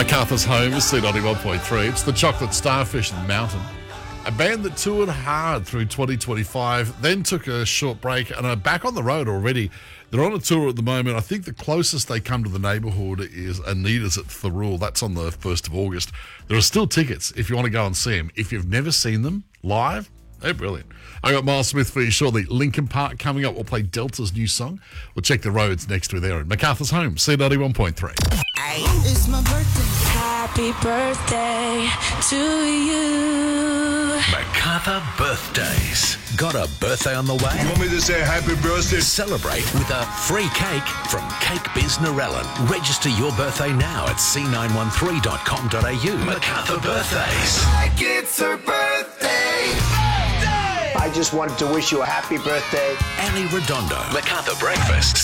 MacArthur's Home is C91.3. It's the Chocolate Starfish and Mountain, a band that toured hard through 2025, then took a short break and are back on the road already. They're on a tour at the moment. I think the closest they come to the neighbourhood is Anita's at Thirroul. That's on the 1st of August. There are still tickets if you want to go and see them. If you've never seen them live, they're brilliant. I got Miles Smith for you shortly. Linkin Park coming up. We'll play Delta's new song. We'll check the roads next with Aaron. MacArthur's Home, C91.3. It's my birthday. Happy birthday to you. MacArthur birthdays. Got a birthday on the way? You want me to say happy birthday? Celebrate with a free cake from Cake Biz Narellan. Register your birthday now at c913.com.au. MacArthur birthdays. Like it's her birthday. I just wanted to wish you a happy birthday. Ali Redondo. MacArthur Breakfast.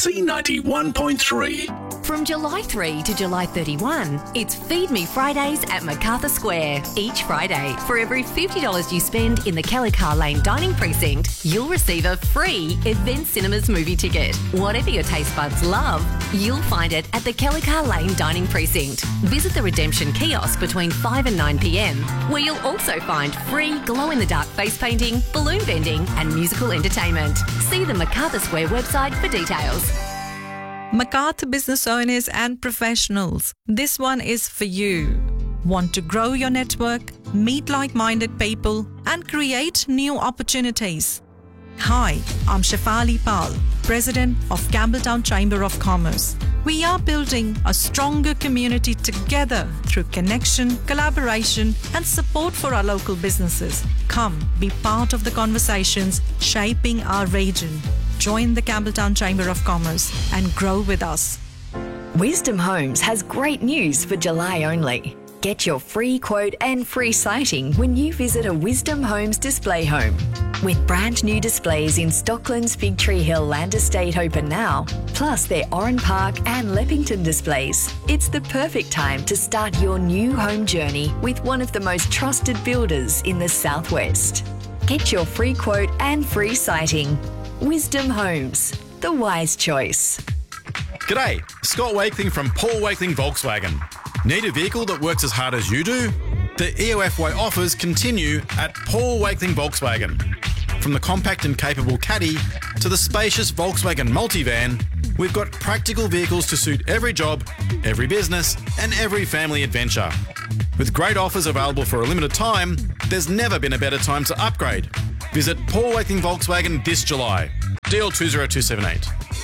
C91.3. From July 3 to July 31, it's Feed Me Fridays at MacArthur Square. Each Friday, for every $50 you spend in the Kellycar Lane Dining Precinct, you'll receive a free Event Cinemas movie ticket. Whatever your taste buds love, you'll find it at the Kellycar Lane Dining Precinct. Visit the Redemption Kiosk between 5 and 9 p.m, where you'll also find free glow-in-the-dark face painting, balloon vending and musical entertainment. See the MacArthur Square website for details. MacArthur business owners and professionals, this one is for you. Want to grow your network, meet like-minded people, and create new opportunities? Hi, I'm Shefali Pal, President of Campbelltown Chamber of Commerce. We are building a stronger community together through connection, collaboration, and support for our local businesses. Come, be part of the conversations shaping our region. Join the Campbelltown Chamber of Commerce and grow with us. Wisdom Homes has great news for July only. Get your free quote and free sighting when you visit a Wisdom Homes display home. With brand new displays in Stockland's Fig Tree Hill Land Estate open now, plus their Oran Park and Leppington displays, it's the perfect time to start your new home journey with one of the most trusted builders in the Southwest. Get your free quote and free sighting. Wisdom Homes, the wise choice. G'day, Scott Wakeling from Paul Wakeling Volkswagen. Need a vehicle that works as hard as you do? The EOF Way offers continue at Paul Wakeling Volkswagen. From the compact and capable Caddy to the spacious Volkswagen Multivan, we've got practical vehicles to suit every job, every business, and every family adventure. With great offers available for a limited time, there's never been a better time to upgrade. Visit Paul Wakeling Volkswagen this July. Deal 20278.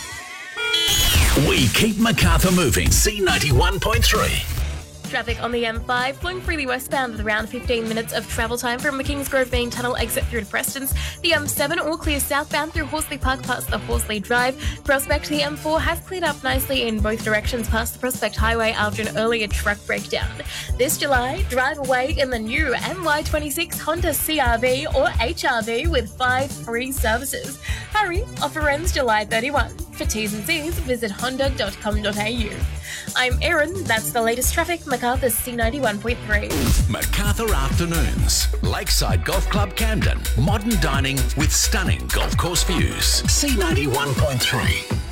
We keep MacArthur moving. C91.3. Traffic on the M5, flowing freely westbound with around 15 minutes of travel time from the Kingsgrove Main Tunnel exit through to Prestons. The M7 all clear southbound through Horsley Park past the Horsley Drive. Prospect, the M4 has cleared up nicely in both directions past the Prospect Highway after an earlier truck breakdown. This July, drive away in the new MY26 Honda CR-V or HR-V with 5 free services. Hurry, offer ends July 31. For T's and C's, visit honda.com.au. I'm Erin, that's the latest traffic, MacArthur C91.3. MacArthur Afternoons. Lakeside Golf Club Camden. Modern dining with stunning golf course views. C91.3.